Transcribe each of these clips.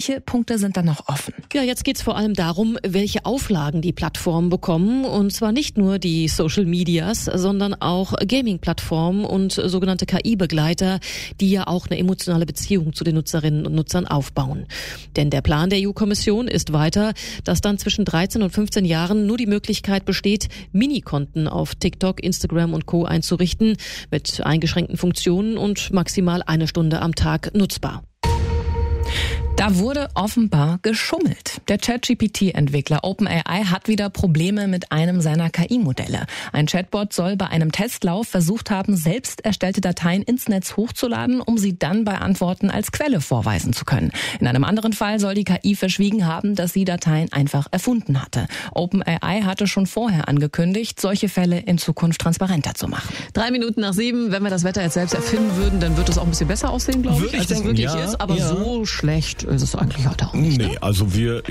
Welche Punkte sind da noch offen? Ja, jetzt geht's vor allem darum, welche Auflagen die Plattformen bekommen. Und zwar nicht nur die Social Medias, sondern auch Gaming-Plattformen und sogenannte KI-Begleiter, die ja auch eine emotionale Beziehung zu den Nutzerinnen und Nutzern aufbauen. Denn der Plan der EU-Kommission ist weiter, dass dann zwischen 13 und 15 Jahren nur die Möglichkeit besteht, Minikonten auf TikTok, Instagram und Co. einzurichten, mit eingeschränkten Funktionen und maximal 1 Stunde am Tag nutzbar. Da wurde offenbar geschummelt. Der ChatGPT-Entwickler OpenAI hat wieder Probleme mit einem seiner KI-Modelle. Ein Chatbot soll bei einem Testlauf versucht haben, selbst erstellte Dateien ins Netz hochzuladen, um sie dann bei Antworten als Quelle vorweisen zu können. In einem anderen Fall soll die KI verschwiegen haben, dass sie Dateien einfach erfunden hatte. OpenAI hatte schon vorher angekündigt, solche Fälle in Zukunft transparenter zu machen. 7:03, wenn wir das Wetter jetzt selbst erfinden würden, dann würde es auch ein bisschen besser aussehen, glaube ich, als es wirklich ist. Aber so schlecht ist es eigentlich heute auch nicht. Nee, also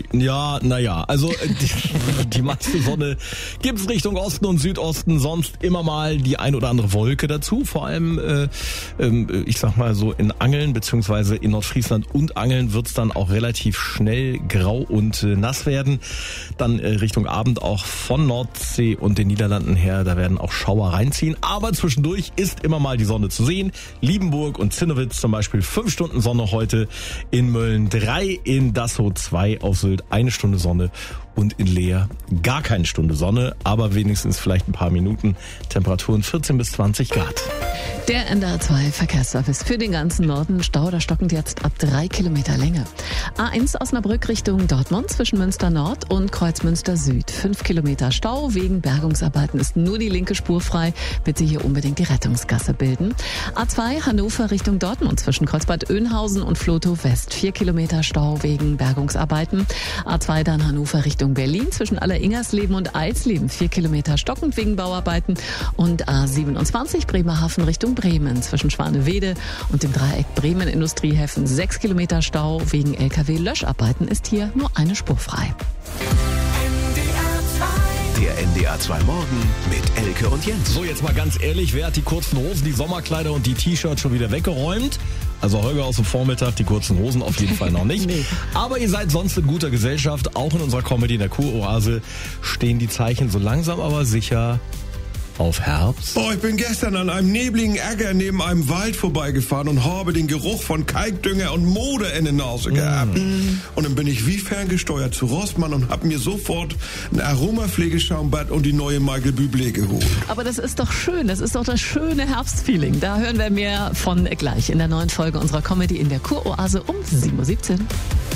die meiste Sonne gibt's Richtung Osten und Südosten, sonst immer mal die ein oder andere Wolke dazu. Vor allem, ich sag mal so in Angeln, beziehungsweise in Nordfriesland und Angeln wird's dann auch relativ schnell grau und nass werden. Dann Richtung Abend auch von Nordsee und den Niederlanden her, da werden auch Schauer reinziehen. Aber zwischendurch ist immer mal die Sonne zu sehen. Liebenburg und Zinnowitz zum Beispiel 5 Stunden Sonne heute, in Mölln 3, in Dassow 2, auf Sylt 1 Stunde Sonne und in Leer gar keine Stunde Sonne, aber wenigstens vielleicht ein paar Minuten. Temperaturen 14 bis 20 Grad. Der NDR 2 Verkehrsservice für den ganzen Norden. Stau, da stockend jetzt ab 3 Kilometer Länge. A1 Osnabrück Richtung Dortmund zwischen Münster Nord und Kreuzmünster Süd. 5 Kilometer Stau. Wegen Bergungsarbeiten ist nur die linke Spur frei. Bitte hier unbedingt die Rettungsgasse bilden. A2 Hannover Richtung Dortmund zwischen Kreuzbad Oeynhausen und Flotow West. 4 Kilometer Stau wegen Bergungsarbeiten. A2 dann Hannover Richtung Berlin zwischen Alleringersleben und Eisleben. 4 Kilometer stockend wegen Bauarbeiten. Und A27 Bremerhaven Richtung Bremen zwischen Schwanewede und dem Dreieck Bremen Industriehäfen. 6 Kilometer Stau wegen LKW-Löscharbeiten ist hier nur eine Spur frei. Der NDR 2 Morgen mit Elke und Jens. So, jetzt mal ganz ehrlich, wer hat die kurzen Hosen, die Sommerkleider und die T-Shirts schon wieder weggeräumt? Also Holger aus dem Vormittag, die kurzen Hosen auf jeden Fall noch nicht. Nee. Aber ihr seid sonst in guter Gesellschaft. Auch in unserer Comedy in der Kuroase stehen die Zeichen so langsam aber sicher auf Herbst. Oh, ich bin gestern an einem nebligen Äcker neben einem Wald vorbeigefahren und habe den Geruch von Kalkdünger und Moder in der Nase gehabt. Und dann bin ich wie ferngesteuert zu Rossmann und habe mir sofort ein Aromapflegeschaumbad und die neue Michael Bublé geholt. Aber das ist doch schön. Das ist doch das schöne Herbstfeeling. Da hören wir mehr von gleich in der neuen Folge unserer Comedy in der Kuroase um 7:17 Uhr.